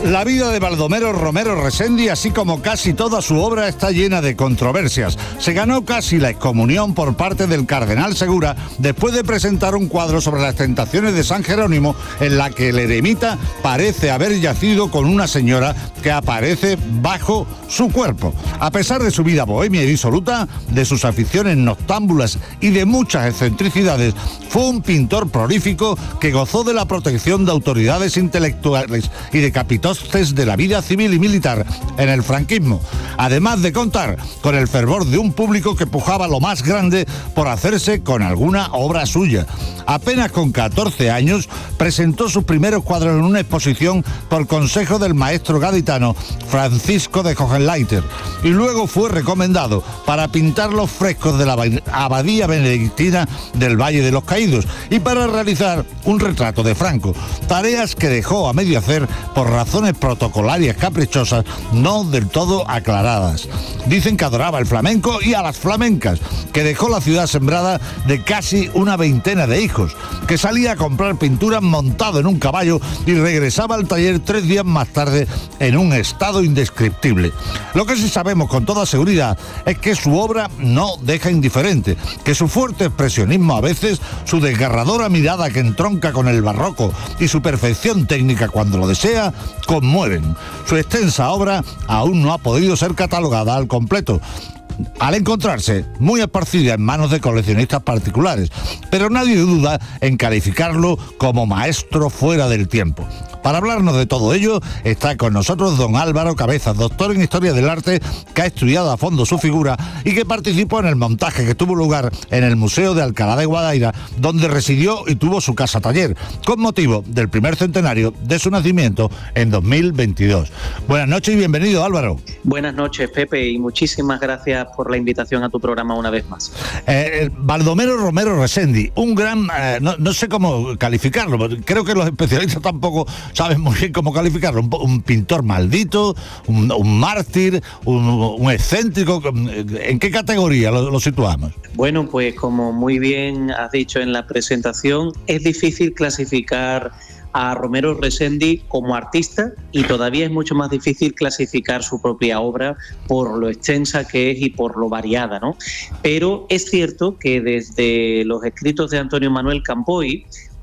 La vida de Baldomero Romero Resendi, así como casi toda su obra, está llena de controversias. Se ganó casi la excomunión por parte del cardenal Segura después de presentar un cuadro sobre las tentaciones de San Jerónimo en la que el eremita parece haber yacido con una señora que aparece bajo su cuerpo. A pesar de su vida bohemia y disoluta, de sus aficiones noctámbulas y de muchas excentricidades, fue un pintor prolífico que gozó de la protección de autoridades intelectuales y de capitostes de la vida civil y militar en el franquismo, además de contar con el fervor de un público que pujaba lo más grande por hacerse con alguna obra suya. Apenas con 14 años presentó sus primeros cuadros en una exposición por consejo del maestro gaditano Francisco de Hohenleiter y luego fue recomendado para pintar los frescos de la abadía benedictina del Valle de los Caídos y para realizar un retrato de Franco, tareas que dejó a medio hacer por razones protocolarias caprichosas no del todo aclaradas. Dicen que adoraba el flamenco y a las flamencas, que dejó la ciudad sembrada de casi una veintena de hijos, que salía a comprar pinturas montado en un caballo y regresaba al taller 3 días más tarde en un estado indescriptible. Lo que sí sabemos con toda seguridad es que su obra no deja indiferente, que su fuerte expresionismo a veces, su desgarradora mirada que entronca con el barroco y su perfección técnica cuando lo desea, conmueven. Su extensa obra aún no ha podido ser catalogada al completo, al encontrarse muy esparcida en manos de coleccionistas particulares, pero nadie duda en calificarlo como maestro fuera del tiempo. Para hablarnos de todo ello está con nosotros don Álvaro Cabezas, doctor en Historia del Arte, que ha estudiado a fondo su figura y que participó en el montaje que tuvo lugar en el Museo de Alcalá de Guadaira, donde residió y tuvo su casa taller, con motivo del primer centenario de su nacimiento en 2022. Buenas noches y bienvenido, Álvaro. Buenas noches, Pepe, y muchísimas gracias por la invitación a tu programa una vez más. Baldomero Romero Resendi, un gran, no sé cómo calificarlo, creo que los especialistas tampoco saben muy bien cómo calificarlo, un pintor maldito, un mártir, un excéntrico. ¿En qué categoría lo situamos? Bueno, pues como muy bien has dicho en la presentación, es difícil clasificar a Romero Resendi como artista y todavía es mucho más difícil clasificar su propia obra por lo extensa que es y por lo variada, ¿no? Pero es cierto que desde los escritos de Antonio Manuel Campoy,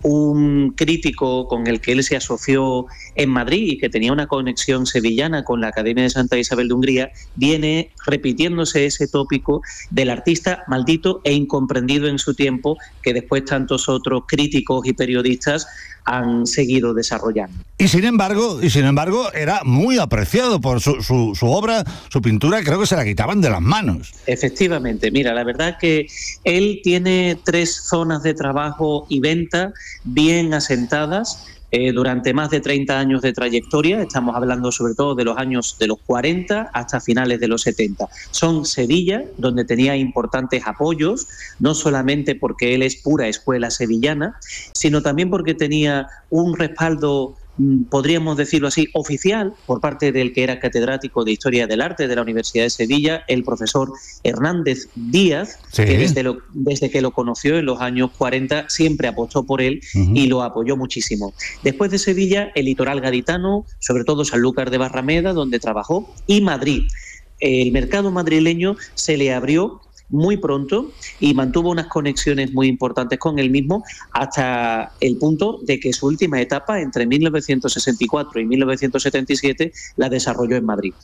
un crítico con el que él se asoció en Madrid y que tenía una conexión sevillana con la Academia de Santa Isabel de Hungría, viene repitiéndose ese tópico del artista maldito e incomprendido en su tiempo, que después tantos otros críticos y periodistas han seguido desarrollando. Y sin embargo, era muy apreciado por su obra, su pintura, creo que se la quitaban de las manos. Efectivamente, mira, la verdad es que él tiene 3 zonas de trabajo y venta bien asentadas. Durante más de 30 años de trayectoria, estamos hablando sobre todo de los años de los 40 hasta finales de los 70. Son Sevilla, donde tenía importantes apoyos, no solamente porque él es pura escuela sevillana, sino también porque tenía un respaldo, podríamos decirlo así, oficial, por parte del que era catedrático de Historia del Arte de la Universidad de Sevilla, el profesor Hernández Díaz, sí, que desde que lo conoció en los años 40 siempre apostó por él y lo apoyó muchísimo. Después de Sevilla, el litoral gaditano, sobre todo Sanlúcar de Barrameda, donde trabajó, y Madrid. El mercado madrileño se le abrió muy pronto y mantuvo unas conexiones muy importantes con él mismo hasta el punto de que su última etapa, entre 1964 y 1977, la desarrolló en Madrid.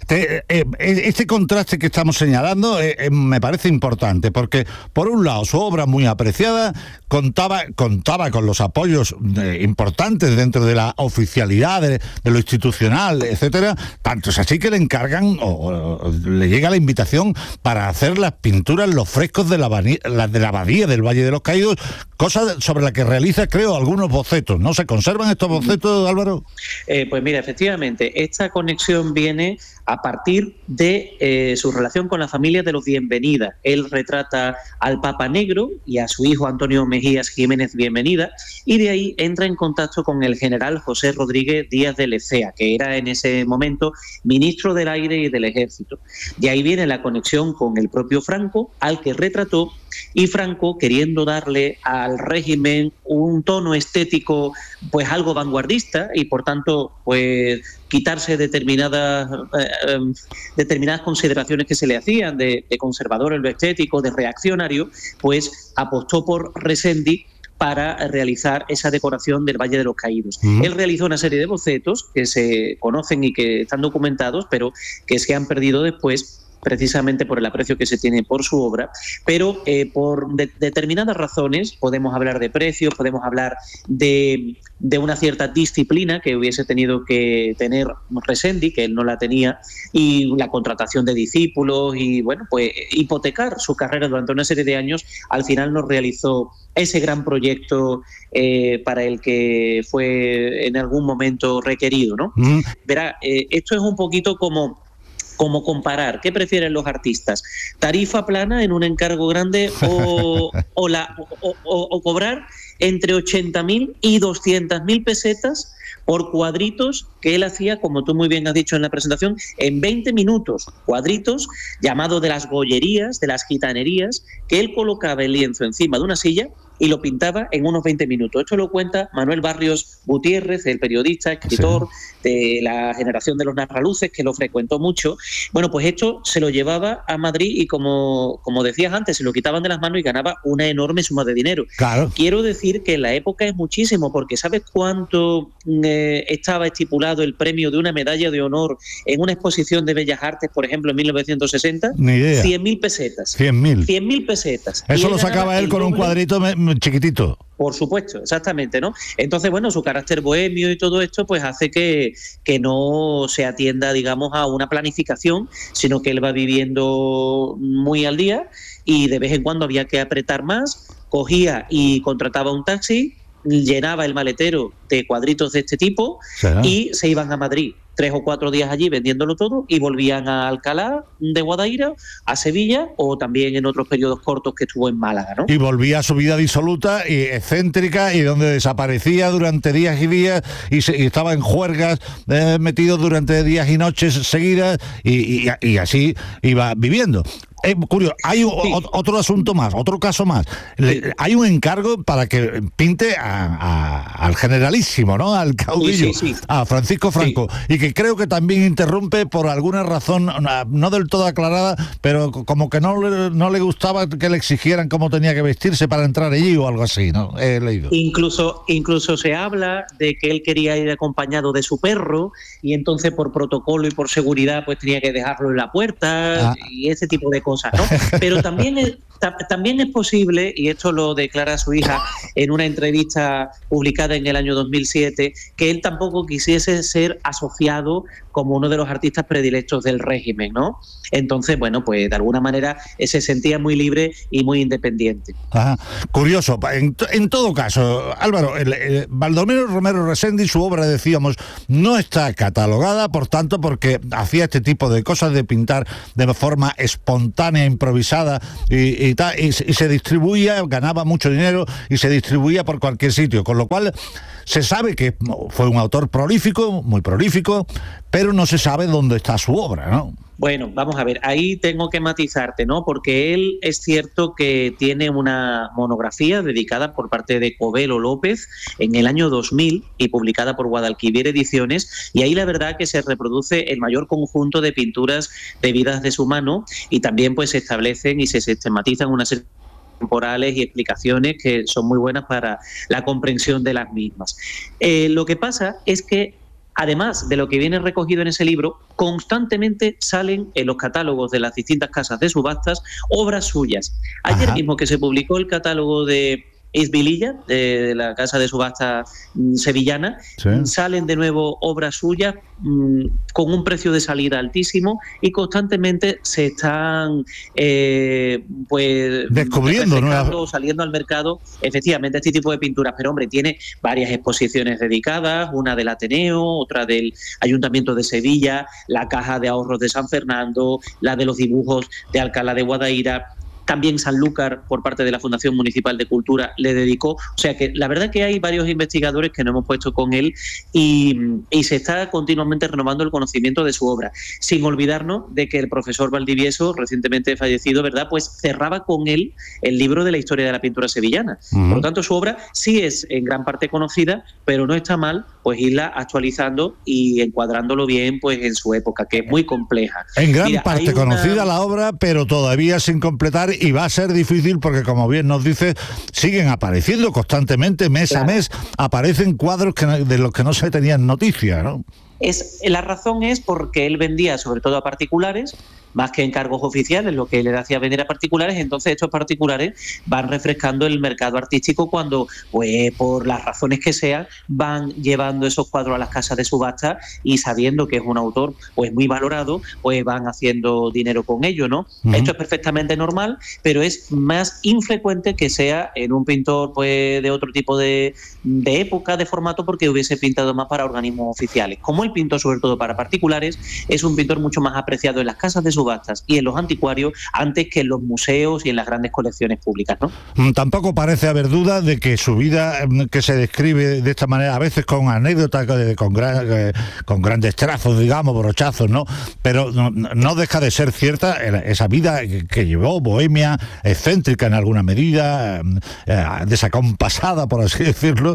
Este contraste que estamos señalando me parece importante porque, por un lado, su obra muy apreciada contaba con los apoyos importantes dentro de la oficialidad, de lo institucional, etcétera. Tanto es así que le encargan o le llega la invitación para hacer las pinturas, los frescos de la abadía del Valle de los Caídos, cosa sobre la que realiza, creo, algunos bocetos, ¿no? ¿Se conservan estos bocetos, Álvaro? Pues mira, efectivamente, esta conexión viene a partir de su relación con la familia de los Bienvenida. Él retrata al Papa Negro y a su hijo Antonio Mejías Jiménez Bienvenida, y de ahí entra en contacto con el general José Rodríguez Díaz de Lecea, que era en ese momento ministro del Aire y del Ejército. De ahí viene la conexión con el propio Franco, al que retrató y Franco, queriendo darle al régimen un tono estético pues algo vanguardista y por tanto pues quitarse determinadas consideraciones que se le hacían de conservador en lo estético, de reaccionario, pues apostó por Resendi para realizar esa decoración del Valle de los Caídos. Él realizó una serie de bocetos que se conocen y que están documentados, pero que se han perdido después, precisamente por el aprecio que se tiene por su obra, pero por determinadas razones, podemos hablar de precios, podemos hablar de una cierta disciplina que hubiese tenido que tener Resendi, que él no la tenía, y la contratación de discípulos y, bueno, pues hipotecar su carrera durante una serie de años, al final no realizó ese gran proyecto para el que fue en algún momento requerido, ¿no? Verá, esto es un poquito como comparar, ¿qué prefieren los artistas? ¿Tarifa plana en un encargo grande o cobrar entre 80.000 y 200.000 pesetas por cuadritos que él hacía, como tú muy bien has dicho en la presentación, en 20 minutos? Cuadritos llamados de las gollerías, de las gitanerías, que él colocaba el lienzo encima de una silla y lo pintaba en unos 20 minutos. Esto lo cuenta Manuel Barrios Gutiérrez, el periodista, escritor de la generación de los narraluces, que lo frecuentó mucho. Bueno, pues esto se lo llevaba a Madrid y, como decías antes, se lo quitaban de las manos y ganaba una enorme suma de dinero. Claro. Quiero decir que en la época es muchísimo, porque ¿sabes cuánto estaba estipulado el premio de una medalla de honor en una exposición de Bellas Artes, por ejemplo, en 1960? Ni idea. 100.000 pesetas. 100.000 pesetas. Eso lo sacaba él con un cuadrito chiquitito. Por supuesto, exactamente, ¿no? Entonces, bueno, su carácter bohemio y todo esto pues hace que no se atienda, digamos, a una planificación, sino que él va viviendo muy al día y de vez en cuando había que apretar más, cogía y contrataba un taxi, llenaba el maletero de cuadritos de este tipo y se iban a Madrid. 3 o 4 días allí vendiéndolo todo y volvían a Alcalá de Guadaira, a Sevilla o también en otros periodos cortos que estuvo en Málaga, ¿no? Y volvía a su vida disoluta y excéntrica y donde desaparecía durante días y días y estaba en juergas metido durante días y noches seguidas y así iba viviendo. Curioso, hay otro asunto más, otro caso más. Hay un encargo para que pinte al generalísimo, ¿no? Al caudillo, a Francisco Franco, y que creo que también interrumpe por alguna razón no del todo aclarada, pero como que no le gustaba que le exigieran cómo tenía que vestirse para entrar allí o algo así, ¿no? He leído. Incluso se habla de que él quería ir acompañado de su perro y entonces por protocolo y por seguridad pues tenía que dejarlo en la puerta y ese tipo de cosas, ¿no? Pero también es posible, y esto lo declara su hija en una entrevista publicada en el año 2007, que él tampoco quisiese ser asociado como uno de los artistas predilectos del régimen, ¿no? Entonces, bueno, pues de alguna manera se sentía muy libre y muy independiente. Ajá. Curioso. En todo caso, Álvaro, Baldomero Romero Resendi, su obra, decíamos, no está catalogada, por tanto, porque hacía este tipo de cosas de pintar de forma espontánea, improvisada y se distribuía, ganaba mucho dinero y se distribuía por cualquier sitio, con lo cual se sabe que fue un autor prolífico, muy prolífico, pero no se sabe dónde está su obra, ¿no? Bueno, vamos a ver, ahí tengo que matizarte, ¿no? Porque él es cierto que tiene una monografía dedicada por parte de Covelo López en el año 2000 y publicada por Guadalquivir Ediciones, y ahí la verdad que se reproduce el mayor conjunto de pinturas debidas de su mano y también pues se establecen y se sistematizan una serie temporales y explicaciones que son muy buenas para la comprensión de las mismas. Lo que pasa es que además de lo que viene recogido en ese libro, constantemente salen en los catálogos de las distintas casas de subastas obras suyas. Ayer mismo que se publicó el catálogo de Isbililla, de la casa de subasta sevillana, salen de nuevo obras suyas con un precio de salida altísimo y constantemente se están pues descubriendo, ¿no? Saliendo al mercado efectivamente este tipo de pinturas. Pero hombre, tiene varias exposiciones dedicadas, una del Ateneo, otra del Ayuntamiento de Sevilla, la Caja de Ahorros de San Fernando, la de los dibujos de Alcalá de Guadaira. también Sanlúcar, por parte de la Fundación Municipal de Cultura, le dedicó. O sea que la verdad que hay varios investigadores que nos hemos puesto con él y se está continuamente renovando el conocimiento de su obra, sin olvidarnos de que el profesor Valdivieso, recientemente fallecido, ¿verdad?, pues cerraba con él el libro de la historia de la pintura sevillana. Por lo tanto, su obra sí es en gran parte conocida, pero no está mal pues irla actualizando y encuadrándolo bien pues en su época, que es muy compleja. En gran parte conocida la obra, pero todavía sin completar, y va a ser difícil porque, como bien nos dice, siguen apareciendo constantemente, mes a mes, aparecen cuadros de los que no se tenían noticia, ¿no? La razón es porque él vendía sobre todo a particulares, más que encargos oficiales, lo que le hacía vender a particulares. Entonces estos particulares van refrescando el mercado artístico cuando, pues por las razones que sean, van llevando esos cuadros a las casas de subasta y sabiendo que es un autor pues muy valorado, pues van haciendo dinero con ello, ¿no? Esto es perfectamente normal, pero es más infrecuente que sea en un pintor pues de otro tipo de época, de formato, porque hubiese pintado más para organismos oficiales. Como él pintó sobre todo para particulares, es un pintor mucho más apreciado en las casas de subastas y en los anticuarios antes que en los museos y en las grandes colecciones públicas, ¿no? Tampoco parece haber duda de que su vida, que se describe de esta manera, a veces con anécdotas, con grandes trazos, digamos, brochazos, ¿no? Pero no deja de ser cierta esa vida que llevó, bohemia, excéntrica en alguna medida, desacompasada, por así decirlo,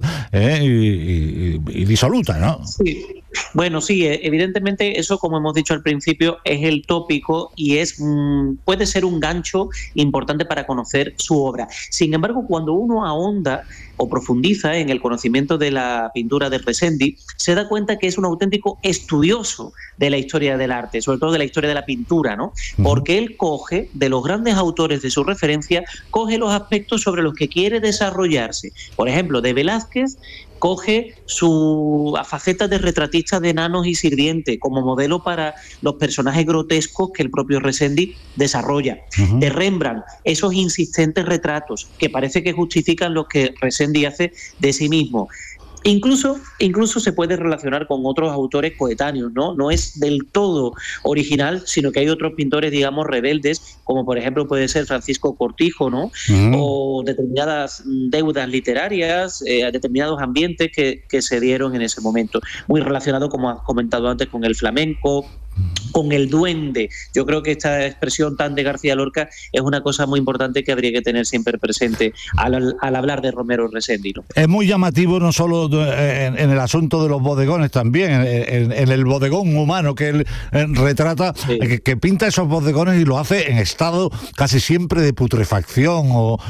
y disoluta, ¿no? Sí. Bueno, sí, evidentemente eso, como hemos dicho al principio, es el tópico y puede ser un gancho importante para conocer su obra. Sin embargo, cuando uno ahonda o profundiza en el conocimiento de la pintura de Resendi, se da cuenta que es un auténtico estudioso de la historia del arte, sobre todo de la historia de la pintura, ¿no? Porque él coge, de los grandes autores de su referencia, coge los aspectos sobre los que quiere desarrollarse. Por ejemplo, de Velázquez, coge su faceta de retratista de enanos y sirvientes como modelo para los personajes grotescos que el propio Resendi desarrolla. De Rembrandt, esos insistentes retratos que parece que justifican lo que Resendi hace de sí mismo. Incluso se puede relacionar con otros autores coetáneos, ¿no? No es del todo original, sino que hay otros pintores, digamos, rebeldes, como por ejemplo puede ser Francisco Cortijo, ¿no? O determinadas deudas literarias, determinados ambientes que se dieron en ese momento. Muy relacionado, como has comentado antes, con el flamenco, con el duende. Yo creo que esta expresión tan de García Lorca es una cosa muy importante que habría que tener siempre presente al hablar de Romero Resendi, ¿no? Es muy llamativo no solo en el asunto de los bodegones, también en el bodegón humano que él retrata, sí, que pinta esos bodegones y lo hace en estado casi siempre de putrefacción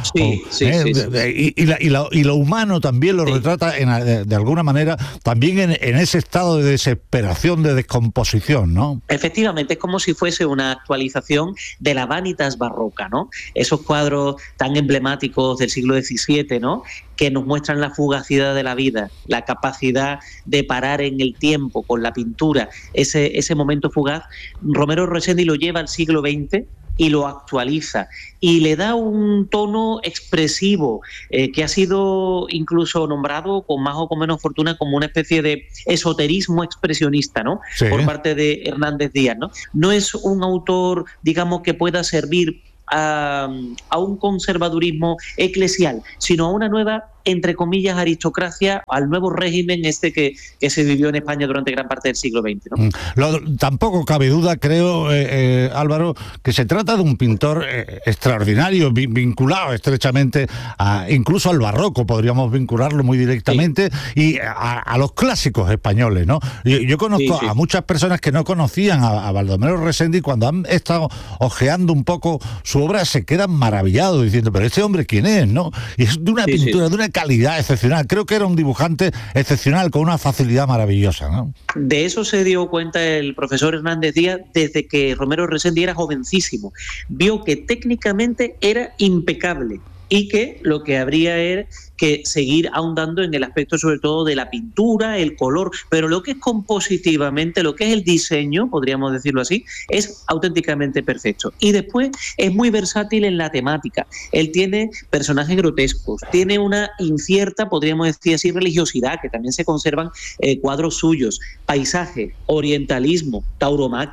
y lo humano también lo retrata de alguna manera también en ese estado de desesperación, de descomposición, ¿no? Efectivamente, es como si fuese una actualización de la Vanitas barroca, ¿no? Esos cuadros tan emblemáticos del siglo XVII, ¿no?, que nos muestran la fugacidad de la vida, la capacidad de parar en el tiempo con la pintura, ese momento fugaz. Romero Resendi lo lleva al siglo XX y lo actualiza y le da un tono expresivo que ha sido incluso nombrado con más o con menos fortuna como una especie de esoterismo expresionista, ¿no? Sí. Por parte de Hernández Díaz, ¿no? No es un autor, digamos, que pueda servir a un conservadurismo eclesial, sino a una nueva, entre comillas, aristocracia, al nuevo régimen que se vivió en España durante gran parte del siglo XX, ¿no? Tampoco cabe duda, creo, Álvaro, que se trata de un pintor extraordinario, vinculado estrechamente incluso al barroco, podríamos vincularlo muy directamente, sí, y a los clásicos españoles, ¿no? Yo conozco a muchas personas que no conocían a Baldomero Resendi, cuando han estado ojeando un poco su obra, se quedan maravillados diciendo, pero este hombre, ¿quién es?, ¿no? Y es de una pintura, de una calidad excepcional. Creo que era un dibujante excepcional, con una facilidad maravillosa, ¿no? De eso se dio cuenta el profesor Hernández Díaz desde que Romero Resendi era jovencísimo. Vio que técnicamente era impecable y que lo que habría era que seguir ahondando en el aspecto sobre todo de la pintura, el color, pero lo que es compositivamente, lo que es el diseño, podríamos decirlo así, es auténticamente perfecto. Y después es muy versátil en la temática. Él tiene personajes grotescos, tiene una incierta, podríamos decir así, religiosidad, que también se conservan cuadros suyos, paisaje, orientalismo, tauromaquia,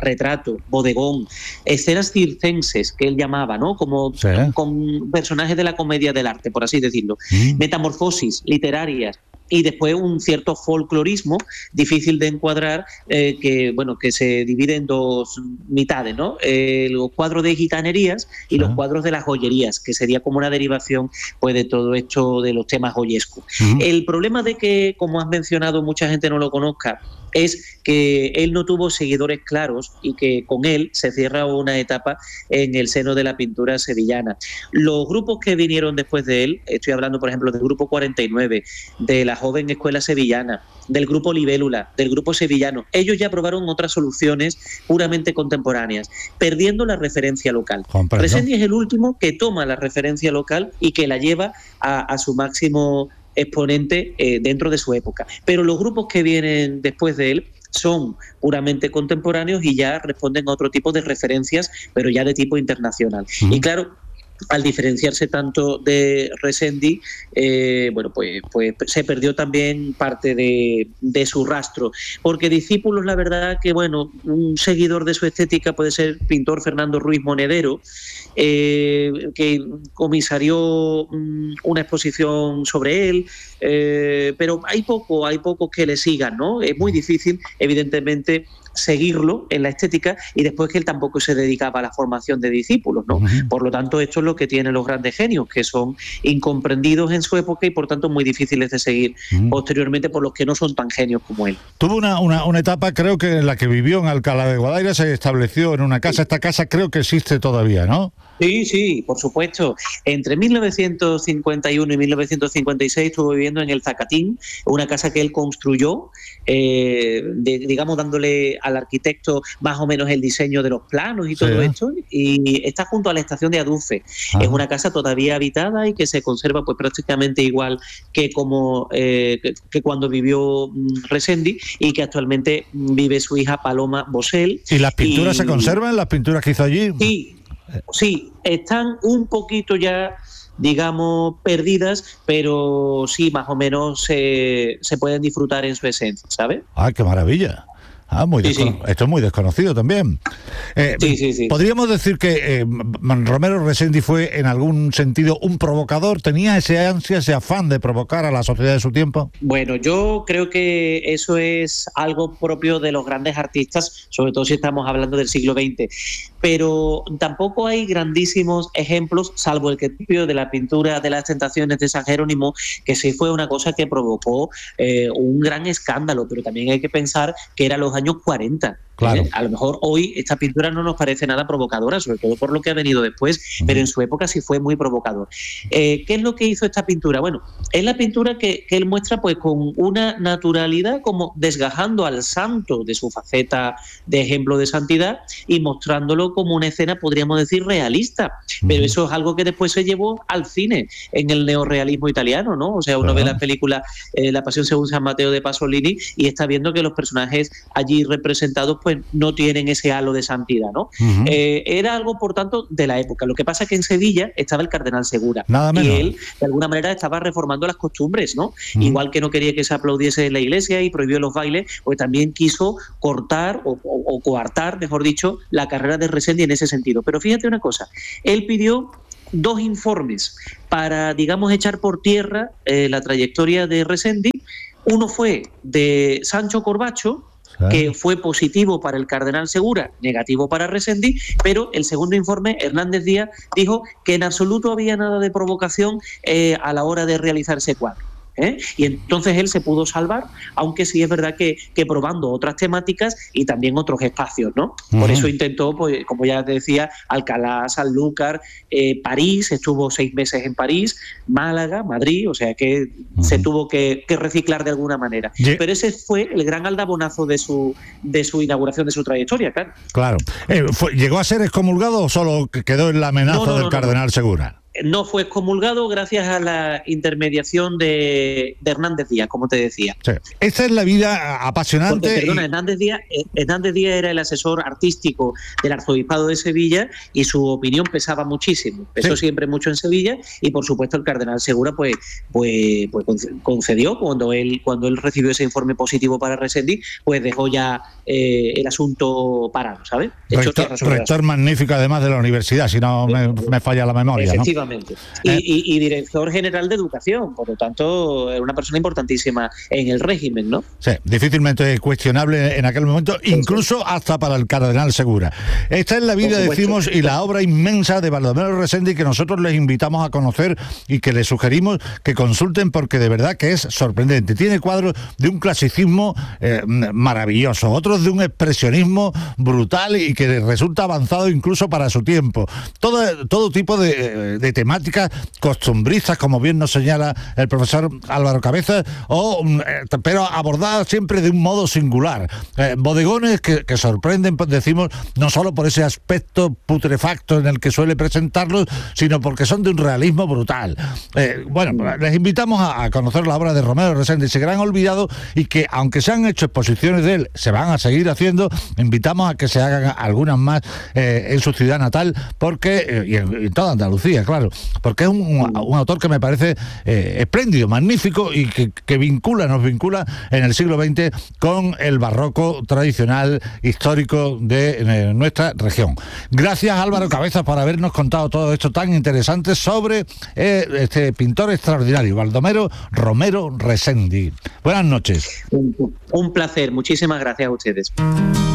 retrato, bodegón, escenas circenses que él llamaba, ¿no? Como con personajes de la comedia del arte, por así decirlo, metamorfosis literarias. Y después un cierto folclorismo difícil de encuadrar, que se divide en dos mitades, ¿no? Los cuadros de gitanerías y los cuadros de las joyerías, que sería como una derivación pues de todo esto de los temas joyescos. El problema de que, como has mencionado, mucha gente no lo conozca, es que él no tuvo seguidores claros y que con él se cierra una etapa en el seno de la pintura sevillana. Los grupos que vinieron después de él, estoy hablando por ejemplo del Grupo 49, de la Joven Escuela Sevillana, del Grupo Libélula, del Grupo Sevillano, ellos ya probaron otras soluciones puramente contemporáneas, perdiendo la referencia local. Resendi es el último que toma la referencia local y que la lleva a su máximo exponente dentro de su época. Pero los grupos que vienen después de él son puramente contemporáneos y ya responden a otro tipo de referencias, pero ya de tipo internacional. Y claro, al diferenciarse tanto de Resendi, pues se perdió también parte de su rastro, porque discípulos, la verdad que un seguidor de su estética puede ser el pintor Fernando Ruiz Monedero, que comisarió una exposición sobre él, pero hay pocos que le sigan, ¿no? Es muy difícil, evidentemente, seguirlo en la estética, y después que él tampoco se dedicaba a la formación de discípulos, ¿no? Por lo tanto, esto es lo que tienen los grandes genios, que son incomprendidos en su época y por tanto muy difíciles de seguir posteriormente por los que no son tan genios como él. Tuvo una etapa, creo que en la que vivió en Alcalá de Guadaira, se estableció en una casa. Esta casa creo que existe todavía, ¿no? Sí, por supuesto. Entre 1951 y 1956 estuvo viviendo en el Zacatín, una casa que él construyó, digamos dándole al arquitecto más o menos el diseño de los planos y todo esto, y está junto a la estación de Adufe. Es una casa todavía habitada y que se conserva pues prácticamente igual que como que cuando vivió Resendi, y que actualmente vive su hija Paloma Bosel. ¿Y las pinturas se conservan, las pinturas que hizo allí? Sí, están un poquito ya, digamos, perdidas, pero sí, más o menos se pueden disfrutar en su esencia, ¿sabes? ¡Ah, qué maravilla! Esto es muy desconocido también. Sí. ¿Podríamos decir que Romero Resendi fue en algún sentido un provocador? ¿Tenía ese ansia, ese afán de provocar a la sociedad de su tiempo? Bueno, yo creo que eso es algo propio de los grandes artistas, sobre todo si estamos hablando del siglo XX. Pero tampoco hay grandísimos ejemplos, salvo el que propio de la pintura de las Tentaciones de San Jerónimo, que sí fue una cosa que provocó un gran escándalo, pero también hay que pensar que eran los años 40. Claro. A lo mejor hoy esta pintura no nos parece nada provocadora, sobre todo por lo que ha venido después, pero en su época sí fue muy provocador. ¿Qué es lo que hizo esta pintura? Bueno, es la pintura que él muestra pues con una naturalidad, como desgajando al santo de su faceta de ejemplo de santidad y mostrándolo como una escena, podríamos decir, realista. Pero eso es algo que después se llevó al cine en el neorrealismo italiano, ¿no? O sea, uno ve la película La Pasión según San Mateo de Pasolini y está viendo que los personajes allí representados pues no tienen ese halo de santidad, ¿no? Era algo, por tanto, de la época. Lo que pasa es que en Sevilla estaba el cardenal Segura. Nada menos. Y él, de alguna manera, estaba reformando las costumbres, ¿no? Igual que no quería que se aplaudiese en la iglesia y prohibió los bailes, pues también quiso cortar o coartar, mejor dicho, la carrera de Resendi en ese sentido. Pero fíjate una cosa, él pidió 2 informes para, digamos, echar por tierra la trayectoria de Resendi. Uno fue de Sancho Corbacho, que fue positivo para el cardenal Segura, negativo para Resendi, pero el segundo informe, Hernández Díaz, dijo que en absoluto había nada de provocación a la hora de realizar ese cuadro. Y entonces él se pudo salvar, aunque sí es verdad que probando otras temáticas y también otros espacios, ¿no? Por eso intentó, pues, como ya te decía, Alcalá, Sanlúcar, París, estuvo 6 meses en París, Málaga, Madrid, o sea que se tuvo que reciclar de alguna manera. Pero ese fue el gran aldabonazo de su inauguración, de su trayectoria, claro. Claro. ¿Llegó a ser excomulgado o solo quedó en la amenaza del cardenal Segura? no fue excomulgado gracias a la intermediación de Hernández Díaz, como te decía. Sí. Esta es la vida apasionante. Porque, perdona, Hernández Díaz era el asesor artístico del Arzobispado de Sevilla y su opinión pesaba muchísimo. Pesó siempre mucho en Sevilla y, por supuesto, el cardenal Segura pues concedió cuando él recibió ese informe positivo para Reséndiz, pues dejó ya el asunto parado, ¿sabes? Rector magnífico, además, de la universidad, si no me falla la memoria. Efectivamente. ¿No? Y director general de educación, por lo tanto, era una persona importantísima en el régimen, ¿no? Sí, difícilmente cuestionable en aquel momento, incluso hasta para el cardenal Segura. Esta es la vida, decimos, y la obra inmensa de Baldomero Reséndiz, que nosotros les invitamos a conocer y que les sugerimos que consulten, porque de verdad que es sorprendente. Tiene cuadros de un clasicismo maravilloso, otros de un expresionismo brutal y que resulta avanzado incluso para su tiempo. Todo tipo de temáticas costumbristas, como bien nos señala el profesor Álvaro Cabezas, pero abordadas siempre de un modo singular. Bodegones que sorprenden, pues, decimos, no solo por ese aspecto putrefacto en el que suele presentarlos, sino porque son de un realismo brutal. Les invitamos a conocer la obra de Romero Reséndiz, ese gran olvidado, y que, aunque se han hecho exposiciones de él, se van a seguir haciendo. Invitamos a que se hagan algunas más en su ciudad natal, porque y en toda Andalucía, claro, porque es un autor que me parece espléndido, magnífico, y que nos vincula en el siglo XX con el barroco tradicional histórico de nuestra región. Gracias, Álvaro Cabezas, por habernos contado todo esto tan interesante sobre este pintor extraordinario, Baldomero Romero Reséndiz. Buenas noches. Un placer, muchísimas gracias a ustedes.